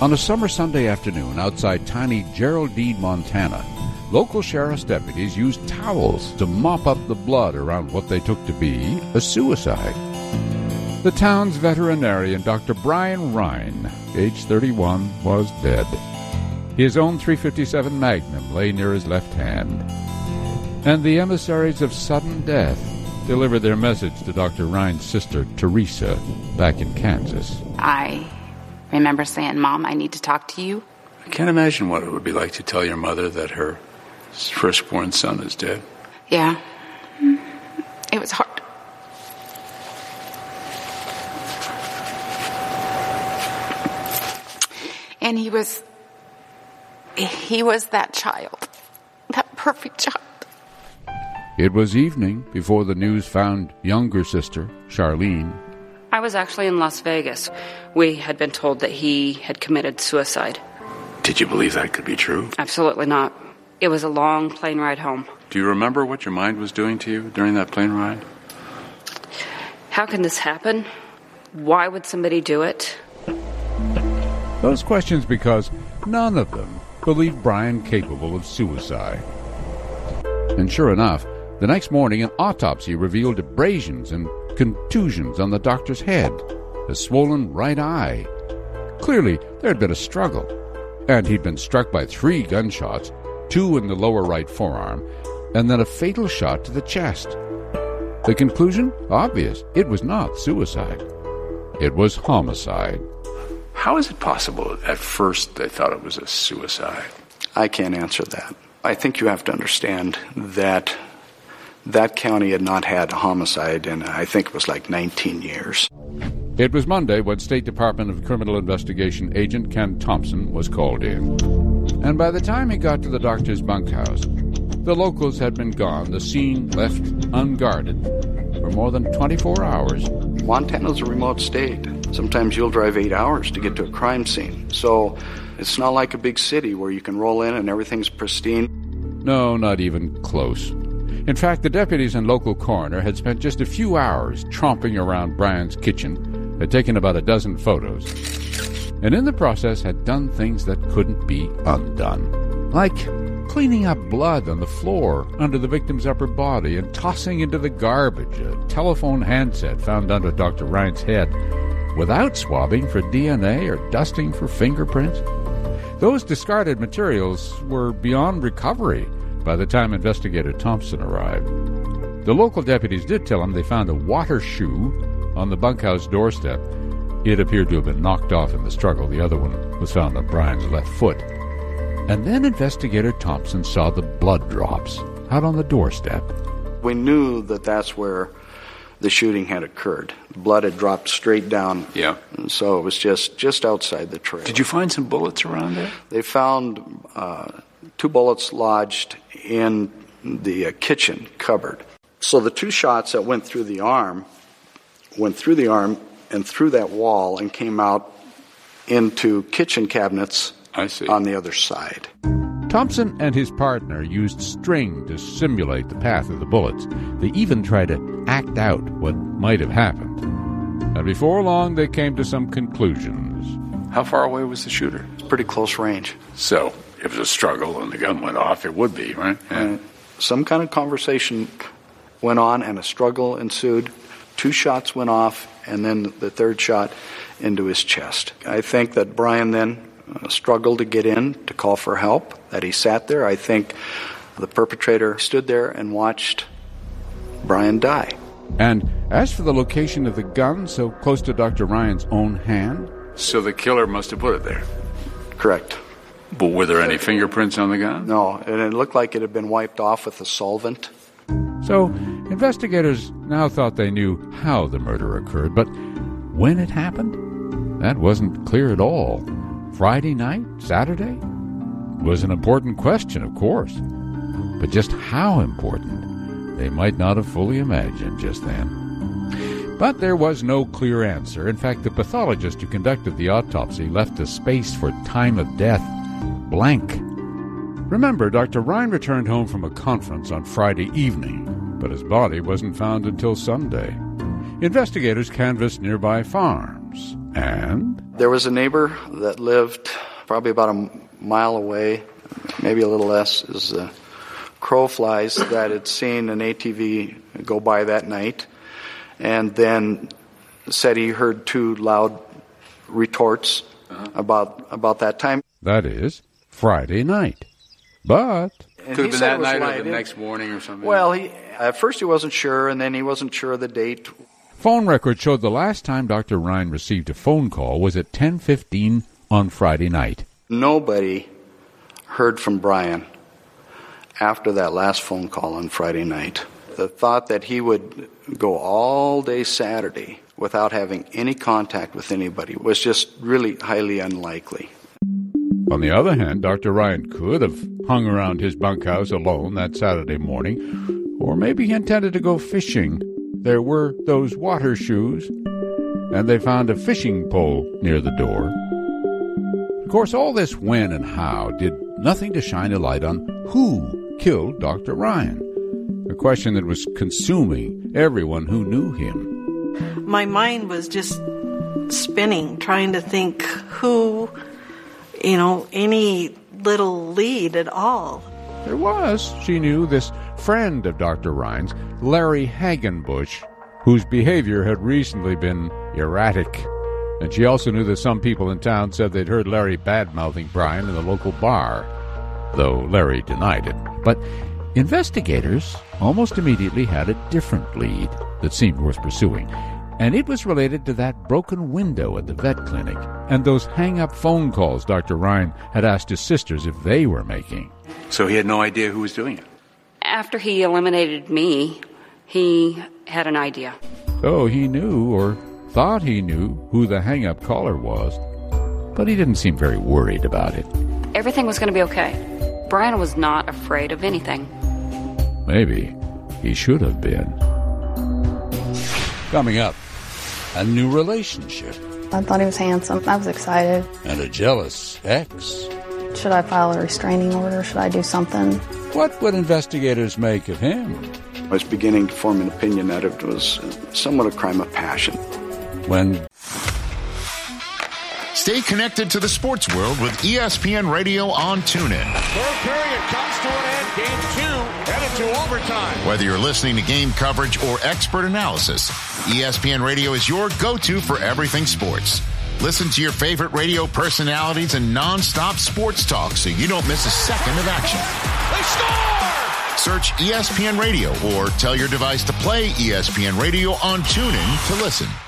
On a summer Sunday afternoon outside tiny Geraldine, Montana, local sheriff's deputies used towels to mop up the blood around what they took to be a suicide. The town's veterinarian, Dr. Brian Ryan, age 31, was dead. His own .357 Magnum lay near his left hand. And the emissaries of sudden death delivered their message to Dr. Ryan's sister, Teresa, back in Kansas. I remember saying, Mom, I need to talk to you. I can't imagine what it would be like to tell your mother that her firstborn son is dead. Yeah. It was hard. And he was that child, that perfect child. It was evening before the news found younger sister, Charlene. I was actually in Las Vegas. We had been told that he had committed suicide. Did you believe that could be true? Absolutely not. It was a long plane ride home. Do you remember what your mind was doing to you during that plane ride? How can this happen? Why would somebody do it? Those questions because none of them believed Brian capable of suicide. And sure enough, the next morning an autopsy revealed abrasions and contusions on the doctor's head, a swollen right eye. Clearly, there had been a struggle, and he'd been struck by 3 gunshots, 2 in the lower right forearm, and then a fatal shot to the chest. The conclusion? Obvious. It was not suicide. It was homicide. How is it possible at first they thought it was a suicide? I can't answer that. I think you have to understand that that county had not had a homicide in, I think it was like 19 years. It was Monday when State Department of Criminal Investigation agent Ken Thompson was called in. And by the time he got to the doctor's bunkhouse, the locals had been gone, the scene left unguarded for more than 24 hours. Montana's a remote state. Sometimes you'll drive 8 hours to get to a crime scene. So it's not like a big city where you can roll in and everything's pristine. No, not even close. In fact, the deputies and local coroner had spent just a few hours tromping around Brian's kitchen, had taken about a dozen photos, and in the process had done things that couldn't be undone. Like cleaning up blood on the floor under the victim's upper body and tossing into the garbage a telephone handset found under Dr. Ryan's head without swabbing for DNA or dusting for fingerprints. Those discarded materials were beyond recovery by the time investigator Thompson arrived. The local deputies did tell him they found a water shoe on the bunkhouse doorstep. It appeared to have been knocked off in the struggle. The other one was found on Brian's left foot. And then investigator Thompson saw the blood drops out on the doorstep. We knew that that's where the shooting had occurred. Blood had dropped straight down. Yeah. And so it was just outside the trailer. Did you find some bullets around there? They found 2 bullets lodged in the kitchen cupboard. So the 2 shots that went through the arm and through that wall and came out into kitchen cabinets on the other side. Thompson and his partner used string to simulate the path of the bullets. They even tried to act out what might have happened. And before long, they came to some conclusions. How far away was the shooter? It's pretty close range. So, if it was a struggle and the gun went off, it would be, right? Yeah. Some kind of conversation went on and a struggle ensued. 2 shots went off, and then the 3rd shot into his chest. I think that Brian then struggled to get in to call for help, that he sat there. I think the perpetrator stood there and watched Brian die. And as for the location of the gun so close to Dr. Ryan's own hand? So the killer must have put it there. Correct. But were there any fingerprints on the gun? No, and it looked like it had been wiped off with a solvent. So investigators now thought they knew how the murder occurred, but when it happened? That wasn't clear at all. Friday night? Saturday? Was an important question, of course. But just how important, they might not have fully imagined just then. But there was no clear answer. In fact, the pathologist who conducted the autopsy left a space for time of death blank. Remember, Dr. Ryan returned home from a conference on Friday evening, but his body wasn't found until Sunday. Investigators canvassed nearby farms And there was a neighbor that lived probably about a mile away, maybe a little less, as the crow flies, that had seen an ATV go by that night, and then said he heard 2 loud retorts about that time. that is Friday night. But And Could he have been said that it was night or light the in. next morning or something. Well, at first he wasn't sure, and then he wasn't sure of the date. phone records showed the last time Dr. Ryan received a phone call was at 10:15 on Friday night. Nobody heard from Brian after that last phone call on Friday night. The thought that he would go all day Saturday without having any contact with anybody was just really highly unlikely. On the other hand, Dr. Ryan could have hung around his bunkhouse alone that Saturday morning, or maybe he intended to go fishing. There were those water shoes, and they found a fishing pole near the door. Of course, all this when and how did nothing to shine a light on who killed Dr. Ryan, a question that was consuming everyone who knew him. My mind was just spinning, trying to think who, any little lead at all. There was, she knew, this friend of Dr. Ryan's, Larry Hagenbush, whose behavior had recently been erratic. And she also knew that some people in town said they'd heard Larry bad-mouthing Brian in the local bar, though Larry denied it. But investigators almost immediately had a different lead that seemed worth pursuing, and it was related to that broken window at the vet clinic and those hang-up phone calls Dr. Ryan had asked his sisters if they were making. So he had no idea who was doing it. After he eliminated me, he had an idea. Oh, he knew, or thought he knew, who the hang-up caller was, but he didn't seem very worried about it. Everything was going to be okay. Brian was not afraid of anything. Maybe he should have been. Coming up, a new relationship I thought he was handsome. I was excited. and a jealous ex. Should I file a restraining order? Should I do something? What would investigators make of him? I was beginning to form an opinion that it was somewhat a crime of passion. When Stay connected to the sports world with ESPN Radio on TuneIn. Third period comes to an end. Game 2 headed to overtime. Whether you're listening to game coverage or expert analysis, ESPN Radio is your go-to for everything sports. Listen to your favorite radio personalities and non-stop sports talk so you don't miss a second of action. They score! Search ESPN Radio or tell your device to play ESPN Radio on TuneIn to listen.